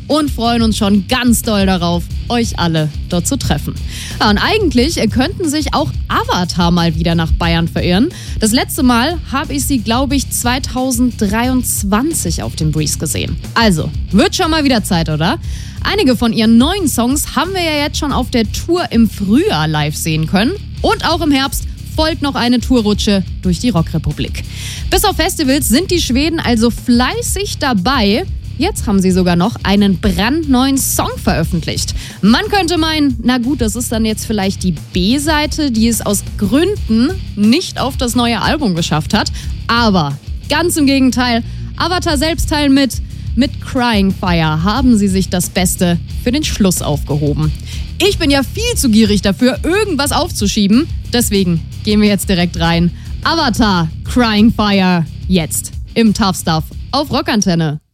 und freuen uns schon ganz doll darauf, euch alle dort zu treffen. Ja, und eigentlich könnten sich auch Avatar mal wieder nach Bayern verirren. Das letzte Mal habe ich sie, glaube ich, 2023 auf dem Breeze gesehen. Also, wird schon mal wieder Zeit, oder? Einige von ihren neuen Songs haben wir ja jetzt schon auf der Tour im Frühjahr live sehen können. Und auch im Herbst folgt noch eine Tourrutsche durch die Rockrepublik. Bis auf Festivals sind die Schweden also fleißig dabei. Jetzt haben sie sogar noch einen brandneuen Song veröffentlicht. Man könnte meinen, na gut, das ist dann jetzt vielleicht die B-Seite, die es aus Gründen nicht auf das neue Album geschafft hat. Aber ganz im Gegenteil, Avatar selbst teilen mit Crying Fire haben sie sich das Beste für den Schluss aufgehoben. Ich bin ja viel zu gierig dafür, irgendwas aufzuschieben. Deswegen gehen wir jetzt direkt rein. Avatar, Crying Fire, jetzt im Tough Stuff auf Rockantenne.